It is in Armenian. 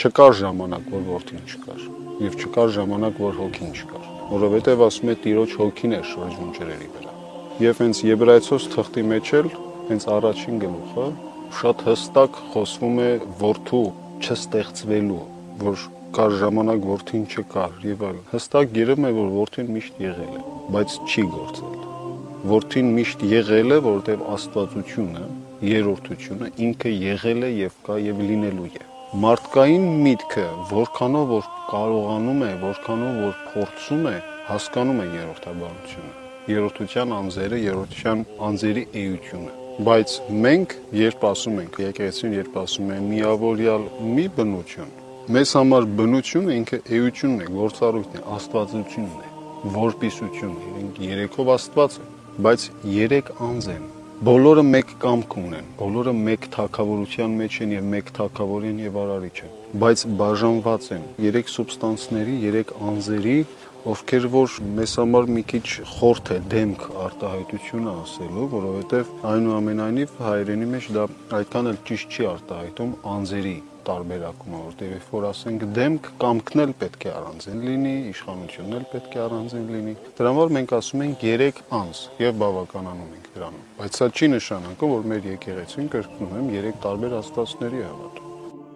Չկար ժամանակ, որ որդին չկար, եւ չկար ժամանակ, որ հոգին չկար, որովհետեւ ասում է Տիրոջ հոգին էր շրջում ջրերի վրա։ Եվ հենց Եբրայեցոս թղթի մեջ էլ հենց առաջին գլուխը շատ հստակ խոսվում է որդու չստեղծվելու, որ կար ժամանակ որդին չկար եւ այլն։ Հստակ երևում է, որ որդին միշտ եղել է, բայց չի գործել։ Որդին միշտ եղել է, որովհետեւ աստվածությունը, երրորդությունը ինքը եղել է եւ կա եւ լինելու է։ Մարդկային միտքը, որքանով որ կարողանում է, որքանով որ փորձում է, հասկանում է երրորդաբանությունը, երրորդության անձերը, երրորդության անձերի էությունը։ Բայց մենք, երբ ասում ենք, եկեղեցին երբ ասում է միավորյալ մի բնություն, մեզ համար բնությունը ինքը էությունն է, գործառույթն է, աստվածությունն է, որպիսությունն է, իրենք երեքով Աստված է, բայց երեք անձ են։ Բոլորը մեկ կամք ունեն, բոլորը մեկ թագավորության մեջ են եւ մեկ թագավորին եւ արարիչ են, բայց բաժանված են երեք սուբստանսների, երեք անձերի, ովքեր որ մեզ համար մի քիչ խորթ է դեմք արտահայտությունը ասելու, որովհետեւ այնուամենայնիվ հայերենի մեջ դա այդքան էլ ճիշտ չի արտահայտում անձերի տարբերակումը, որտեղ երբ որ ասենք դեմք, կամքն էլ պետք է առանձին լինի, իշխանությունն էլ պետք է առանձին լինի։ Դրա համար մենք ասում ենք երեք անձ եւ բավականանում ենք դրանում։ Բայց սա չի նշանակում, որ մեր եկեղեցին կրկնում եմ երեք տարբեր աստվածների է հավատում։